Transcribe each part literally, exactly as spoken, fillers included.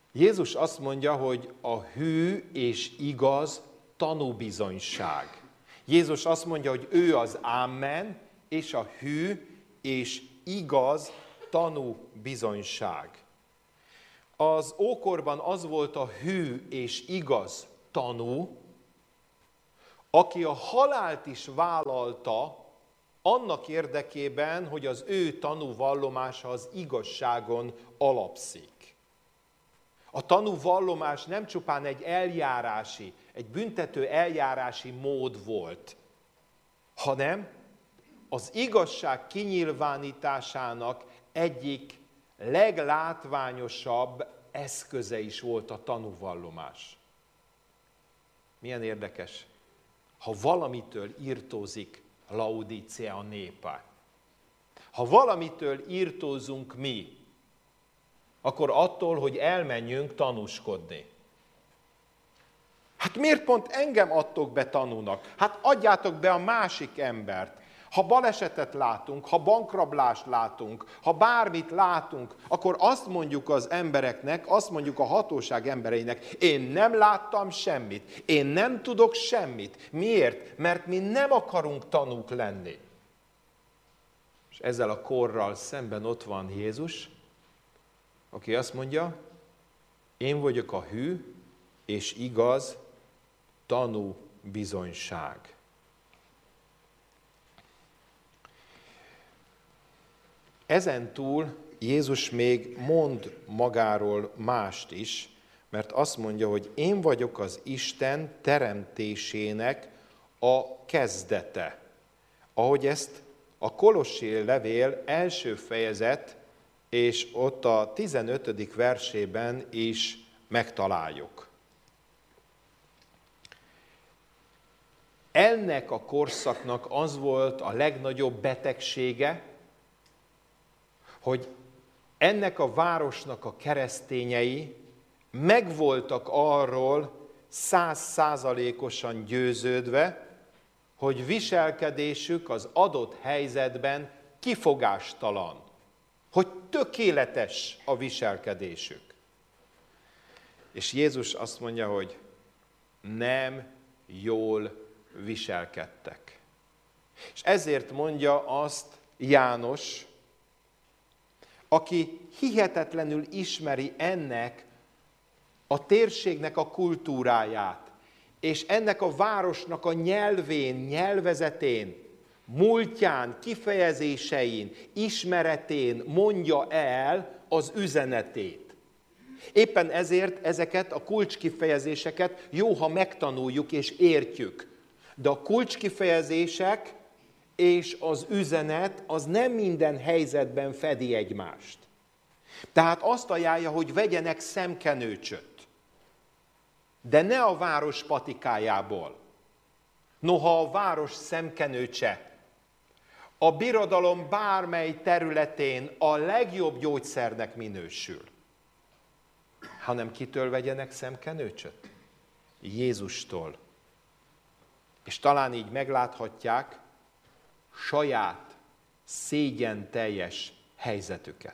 Jézus azt mondja, hogy a hű és igaz tanúbizonyság. Jézus azt mondja, hogy ő az ámen, és a hű és igaz tanúbizonyság. Az ókorban az volt a hű és igaz tanú, aki a halált is vállalta annak érdekében, hogy az ő tanúvallomása az igazságon alapszik. A tanúvallomás nem csupán egy eljárási, egy büntető eljárási mód volt, hanem az igazság kinyilvánításának egyik leglátványosabb eszköze is volt a tanúvallomás. Milyen érdekes, ha valamitől irtózik Laodicea népe, ha valamitől irtózunk mi, akkor attól, hogy elmenjünk tanúskodni. Hát miért pont engem adtok be tanúnak? Hát adjátok be a másik embert. Ha balesetet látunk, ha bankrablást látunk, ha bármit látunk, akkor azt mondjuk az embereknek, azt mondjuk a hatóság embereinek, én nem láttam semmit, én nem tudok semmit. Miért? Mert mi nem akarunk tanúk lenni. És ezzel a korral szemben ott van Jézus, aki azt mondja, én vagyok a hű és igaz tanú bizonyság. Ezen túl Jézus még mond magáról mást is, mert azt mondja, hogy én vagyok az Isten teremtésének a kezdete. Ahogy ezt a Kolossé levél első fejezet, és ott a tizenötödik versében is megtaláljuk. Ennek a korszaknak az volt a legnagyobb betegsége, hogy ennek a városnak a keresztényei megvoltak arról száz százalékosan győződve, hogy viselkedésük az adott helyzetben kifogástalan, hogy tökéletes a viselkedésük. És Jézus azt mondja, hogy nem jól viselkedtek. És ezért mondja azt János, aki hihetetlenül ismeri ennek a térségnek a kultúráját, és ennek a városnak a nyelvén, nyelvezetén, múltján, kifejezésein, ismeretén mondja el az üzenetét. Éppen ezért ezeket a kulcskifejezéseket jó, ha megtanuljuk és értjük. De a kulcskifejezések és az üzenet az nem minden helyzetben fedi egymást. Tehát azt ajánlja, hogy vegyenek szemkenőcsöt, de ne a város patikájából. Noha a város szemkenőcse a birodalom bármely területén a legjobb gyógyszernek minősül, hanem kitől vegyenek szemkenőcsöt? Jézustól. És talán így megláthatják saját szégyen teljes helyzetüket.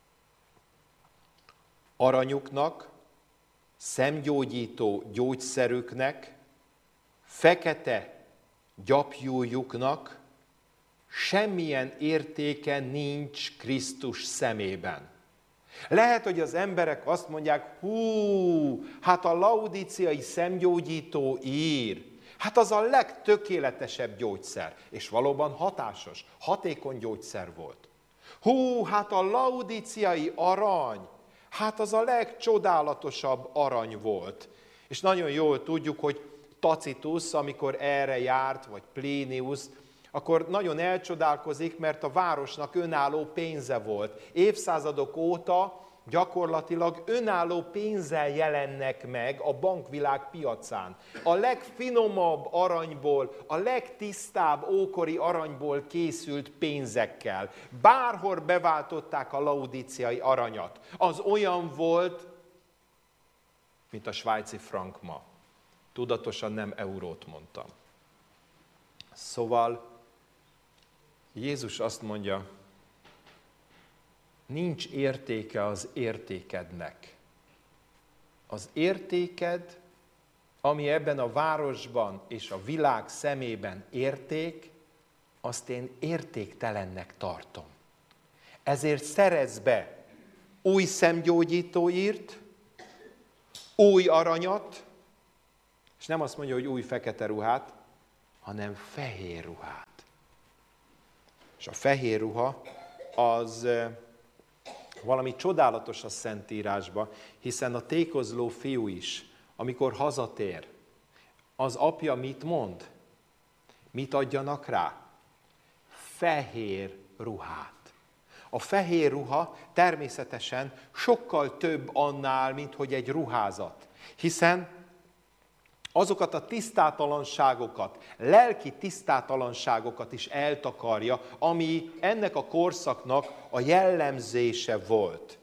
Aranyuknak, szemgyógyító gyógyszerüknek, fekete gyapjújuknak semmilyen értéke nincs Krisztus szemében. Lehet, hogy az emberek azt mondják, hú, hát a laodíciai szemgyógyító ír, hát az a legtökéletesebb gyógyszer, és valóban hatásos, hatékony gyógyszer volt. Hú, hát a laodíciai arany, hát az a legcsodálatosabb arany volt. És nagyon jól tudjuk, hogy Tacitus, amikor erre járt, vagy Plinius, akkor nagyon elcsodálkozik, mert a városnak önálló pénze volt. Évszázadok óta gyakorlatilag önálló pénzzel jelennek meg a bankvilág piacán. A legfinomabb aranyból, a legtisztább ókori aranyból készült pénzekkel. Bárhol beváltották a laodíciai aranyat. Az olyan volt, mint a svájci frank ma. Tudatosan nem eurót mondtam. Szóval Jézus azt mondja, nincs értéke az értékednek. az értéked, ami ebben a városban és a világ szemében érték, azt én értéktelennek tartom. Ezért szerezz be új szemgyógyítóírt, új aranyat, és nem azt mondja, hogy új fekete ruhát, hanem fehér ruhát. És a fehér ruha az valami csodálatos a Szentírásban, hiszen a tékozló fiú is, amikor hazatér, az apja mit mond? Mit adjanak rá? Fehér ruhát. A fehér ruha természetesen sokkal több annál, mint hogy egy ruházat. Hiszen azokat a tisztátalanságokat, lelki tisztátalanságokat is eltakarja, ami ennek a korszaknak a jellemzése volt.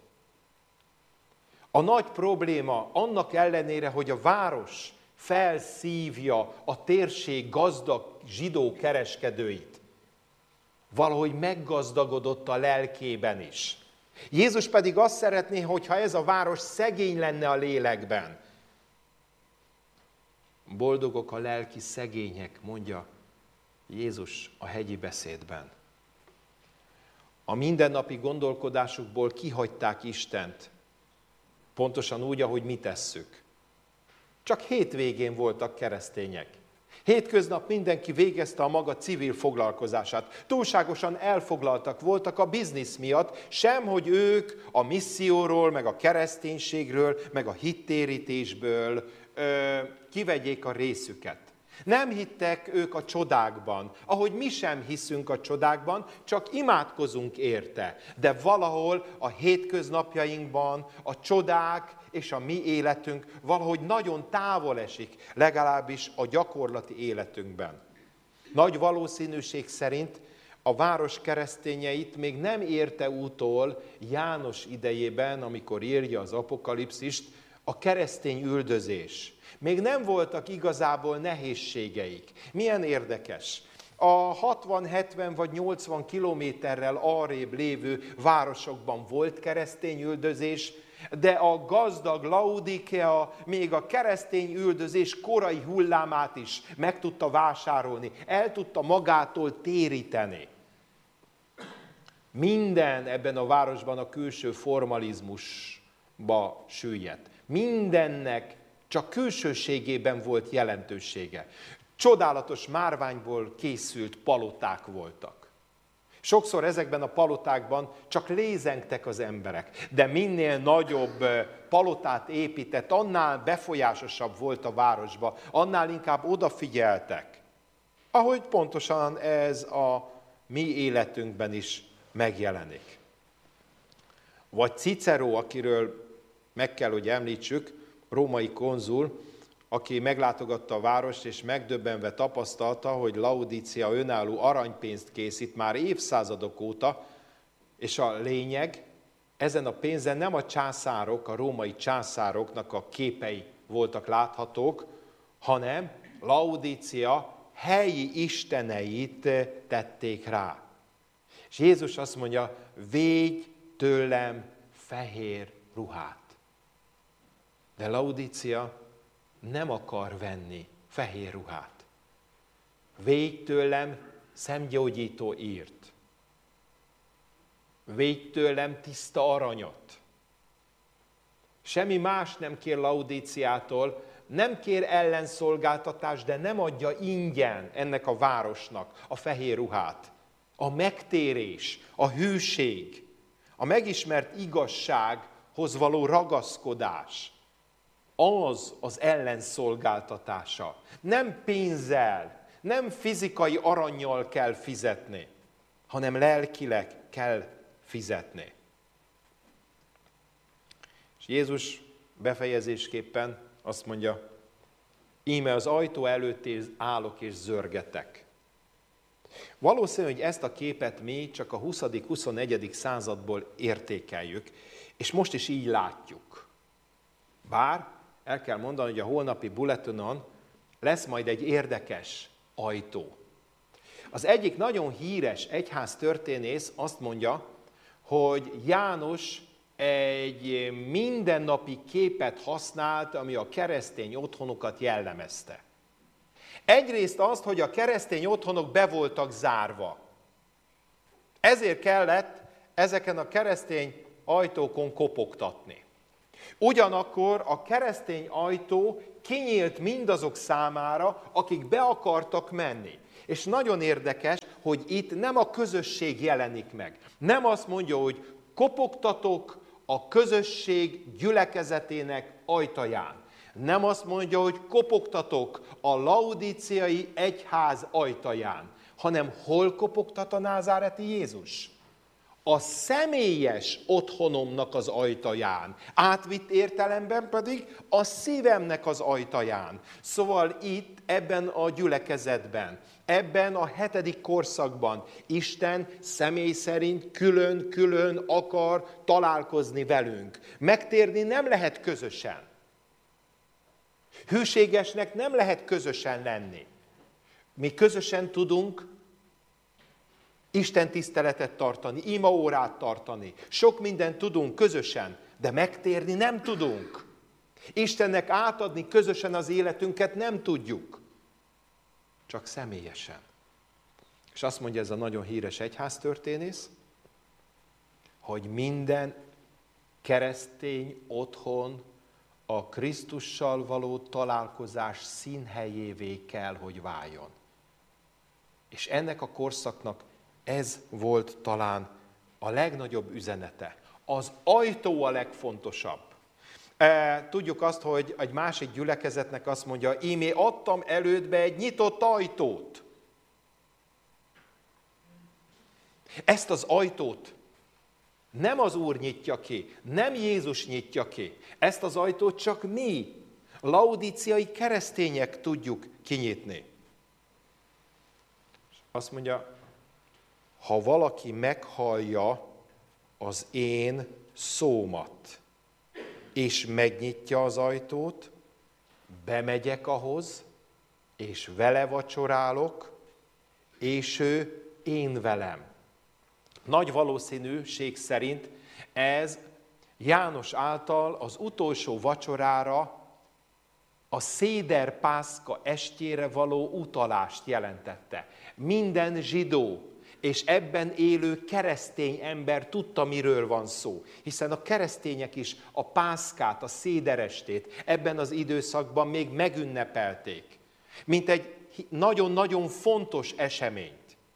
A nagy probléma annak ellenére, hogy a város felszívja a térség gazdag zsidó kereskedőit, valahogy meggazdagodott a lelkében is. Jézus pedig azt szeretné, hogyha ez a város szegény lenne a lélekben. Boldogok a lelki szegények, mondja Jézus a hegyi beszédben. A mindennapi gondolkodásukból kihagyták Istent, pontosan úgy, ahogy mi tesszük. Csak hétvégén voltak keresztények. Hétköznap mindenki végezte a maga civil foglalkozását. Túlságosan elfoglaltak voltak a biznisz miatt, sem hogy ők a misszióról, meg a kereszténységről, meg a hittérítésből ö, kivegyék a részüket. Nem hittek ők a csodákban, ahogy mi sem hiszünk a csodákban, csak imádkozunk érte. De valahol a hétköznapjainkban a csodák és a mi életünk valahogy nagyon távol esik, legalábbis a gyakorlati életünkben. Nagy valószínűség szerint a város keresztényeit még nem érte utol János idejében, amikor írja az Apokalipszist, a keresztény üldözés. Még nem voltak igazából nehézségeik. Milyen érdekes. A hatvan, hetven vagy nyolcvan kilométerrel arrébb lévő városokban volt keresztény üldözés, de a gazdag Laodikea még a keresztény üldözés korai hullámát is meg tudta vásárolni, el tudta magától téríteni. Minden ebben a városban a külső formalizmusba süllyedt. Mindennek csak külsőségében volt jelentősége. Csodálatos márványból készült paloták voltak. Sokszor ezekben a palotákban csak lézengtek az emberek, de minél nagyobb palotát épített, annál befolyásosabb volt a városba, annál inkább odafigyeltek. Ahogy pontosan ez a mi életünkben is megjelenik. Vagy Cicero, akiről meg kell, hogy említsük, római konzul, aki meglátogatta a várost, és megdöbbenve tapasztalta, hogy Laodícia önálló aranypénzt készít már évszázadok óta, és a lényeg, ezen a pénzen nem a császárok, a római császároknak a képei voltak láthatók, hanem Laodícia helyi isteneit tették rá. És Jézus azt mondja, védj tőlem fehér ruhát. De Laodícia nem akar venni fehér ruhát. Védj tőlem szemgyógyító írt. Védj tőlem tiszta aranyat. Semmi más nem kér Laodíciától, nem kér ellenszolgáltatást, de nem adja ingyen ennek a városnak a fehér ruhát. A megtérés, a hűség, a megismert igazsághoz való ragaszkodás, az az ellenszolgáltatása. Nem pénzzel, nem fizikai arannyal kell fizetni, hanem lelkileg kell fizetni. És Jézus befejezésképpen azt mondja, íme az ajtó előtt állok és zörgetek. Valószínű, hogy ezt a képet mi csak a huszadik-huszonegyedik századból értékeljük, és most is így látjuk. Bár el kell mondani, hogy a holnapi bulletinon lesz majd egy érdekes ajtó. Az egyik nagyon híres egyház történész azt mondja, hogy János egy mindennapi képet használt, ami a keresztény otthonokat jellemezte. Egyrészt azt, hogy a keresztény otthonok be voltak zárva. Ezért kellett ezeken a keresztény ajtókon kopogtatni. Ugyanakkor a keresztény ajtó kinyílt mindazok számára, akik be akartak menni. És nagyon érdekes, hogy itt nem a közösség jelenik meg. Nem azt mondja, hogy kopogtatok a közösség gyülekezetének ajtaján. Nem azt mondja, hogy kopogtatok a laudíciai egyház ajtaján, hanem hol kopogtat a názáreti Jézus? A személyes otthonomnak az ajtaján, átvitt értelemben pedig a szívemnek az ajtaján. Szóval itt, ebben a gyülekezetben, ebben a hetedik korszakban Isten személy szerint külön-külön akar találkozni velünk. Megtérni nem lehet közösen. Hűségesnek nem lehet közösen lenni. Mi közösen tudunk Isten tiszteletet tartani, imaórát tartani. Sok mindent tudunk közösen, de megtérni nem tudunk. Istennek átadni közösen az életünket nem tudjuk. Csak személyesen. És azt mondja ez a nagyon híres egyháztörténész, hogy minden keresztény otthon a Krisztussal való találkozás színhelyévé kell, hogy váljon. És ennek a korszaknak ez volt talán a legnagyobb üzenete. Az ajtó a legfontosabb. Tudjuk azt, hogy egy másik gyülekezetnek azt mondja, ímé adtam elődbe egy nyitott ajtót. Ezt az ajtót nem az Úr nyitja ki, nem Jézus nyitja ki. Ezt az ajtót csak mi, laudíciai keresztények tudjuk kinyitni. Azt mondja, ha valaki meghallja az én szómat, és megnyitja az ajtót, bemegyek ahhoz, és vele vacsorálok, és ő én velem. Nagy valószínűség szerint ez János által az utolsó vacsorára, a Széder Pászka estjére való utalást jelentette. Minden zsidó és ebben élő keresztény ember tudta, miről van szó. Hiszen a keresztények is a pászkát, a széderestét ebben az időszakban még megünnepelték. Mint egy nagyon-nagyon fontos eseményt.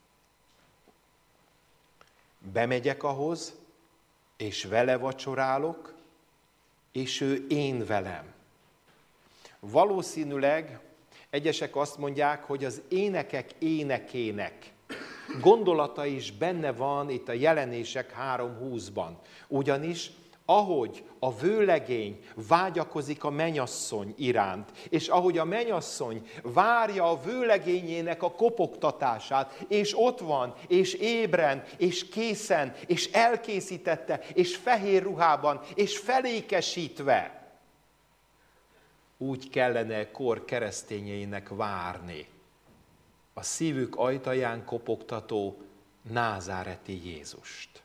Bemegyek ahhoz, és vele vacsorálok, és ő én velem. Valószínűleg egyesek azt mondják, hogy az énekek énekének gondolata is benne van itt a Jelenések három húszban. Ugyanis, ahogy a vőlegény vágyakozik a mennyasszony iránt, és ahogy a mennyasszony várja a vőlegényének a kopogtatását, és ott van, és ébren, és készen, és elkészítette, és fehér ruhában, és felékesítve, úgy kellene kor keresztényeinek várni a szívük ajtaján kopogtató názáreti Jézust.